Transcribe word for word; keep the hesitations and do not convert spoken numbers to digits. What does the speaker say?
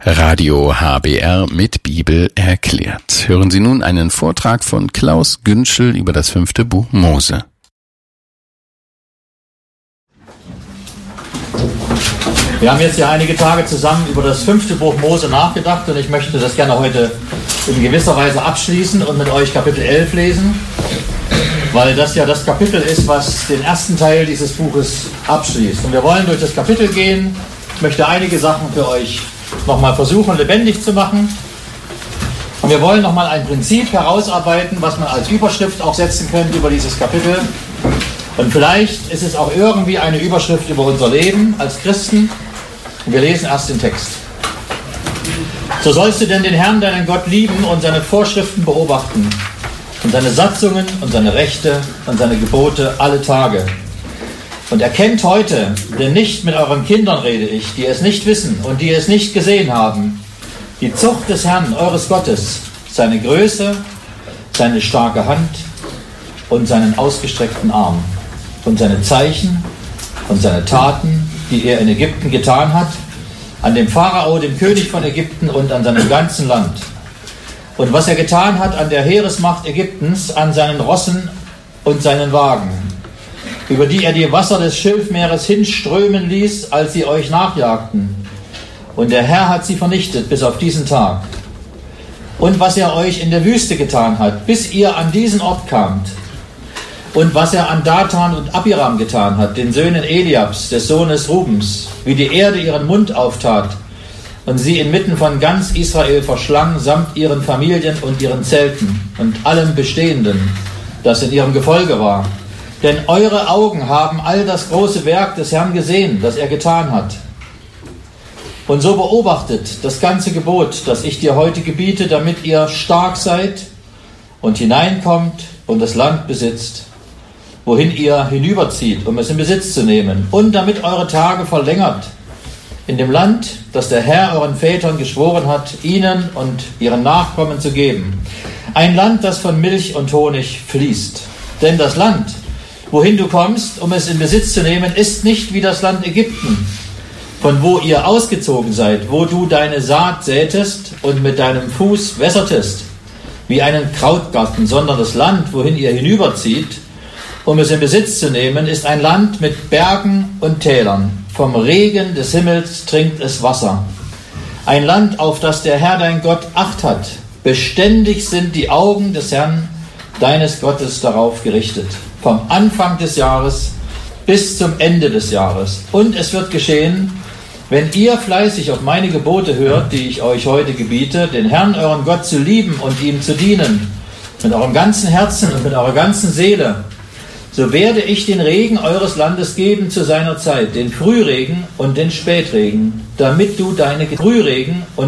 Radio H B R mit Bibel erklärt. Hören Sie nun einen Vortrag von Klaus Günschel über das fünfte Buch Mose. Wir haben jetzt ja einige Tage zusammen über das fünfte Buch Mose nachgedacht und ich möchte das gerne heute in gewisser Weise abschließen und mit euch Kapitel elf lesen, weil das ja das Kapitel ist, was den ersten Teil dieses Buches abschließt. Und wir wollen durch das Kapitel gehen. Ich möchte einige Sachen für euch nochmal versuchen, lebendig zu machen. Und wir wollen nochmal ein Prinzip herausarbeiten, was man als Überschrift auch setzen könnte über dieses Kapitel. Und vielleicht ist es auch irgendwie eine Überschrift über unser Leben als Christen. Und wir lesen erst den Text. So sollst du denn den Herrn, deinen Gott, lieben und seine Vorschriften beobachten und seine Satzungen und seine Rechte und seine Gebote alle Tage. Und erkennt heute, denn nicht mit euren Kindern rede ich, die es nicht wissen und die es nicht gesehen haben, die Zucht des Herrn, eures Gottes, seine Größe, seine starke Hand und seinen ausgestreckten Arm und seine Zeichen und seine Taten, die er in Ägypten getan hat, an dem Pharao, dem König von Ägypten und an seinem ganzen Land. Und was er getan hat an der Heeresmacht Ägyptens, an seinen Rossen und seinen Wagen, über die er die Wasser des Schilfmeeres hinströmen ließ, als sie euch nachjagten. Und der Herr hat sie vernichtet bis auf diesen Tag. Und was er euch in der Wüste getan hat, bis ihr an diesen Ort kamt. Und was er an Dathan und Abiram getan hat, den Söhnen Eliabs, des Sohnes Rubens, wie die Erde ihren Mund auftat und sie inmitten von ganz Israel verschlang, samt ihren Familien und ihren Zelten und allem Bestehenden, das in ihrem Gefolge war. Denn eure Augen haben all das große Werk des Herrn gesehen, das er getan hat. Und so beobachtet das ganze Gebot, das ich dir heute gebiete, damit ihr stark seid und hineinkommt und das Land besitzt, wohin ihr hinüberzieht, um es in Besitz zu nehmen, und damit eure Tage verlängert in dem Land, das der Herr euren Vätern geschworen hat, ihnen und ihren Nachkommen zu geben. Ein Land, das von Milch und Honig fließt. Denn das Land, wohin du kommst, um es in Besitz zu nehmen, ist nicht wie das Land Ägypten, von wo ihr ausgezogen seid, wo du deine Saat sätest und mit deinem Fuß wässertest, wie einen Krautgarten, sondern das Land, wohin ihr hinüberzieht, um es in Besitz zu nehmen, ist ein Land mit Bergen und Tälern. Vom Regen des Himmels trinkt es Wasser. Ein Land, auf das der Herr dein Gott Acht hat. Beständig sind die Augen des Herrn, deines Gottes, darauf gerichtet. Vom Anfang des Jahres bis zum Ende des Jahres. Und es wird geschehen, wenn ihr fleißig auf meine Gebote hört, die ich euch heute gebiete, den Herrn, euren Gott, zu lieben und ihm zu dienen, mit eurem ganzen Herzen und mit eurer ganzen Seele, so werde ich den Regen eures Landes geben zu seiner Zeit, den Frühregen und den Spätregen, damit du deine Frühregen und